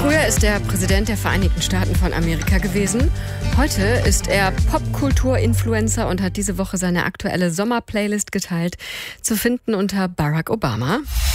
Früher ist er Präsident der Vereinigten Staaten von Amerika gewesen. Heute ist er Popkultur-Influencer und hat diese Woche seine aktuelle Sommerplaylist geteilt, zu finden unter Barack Obama.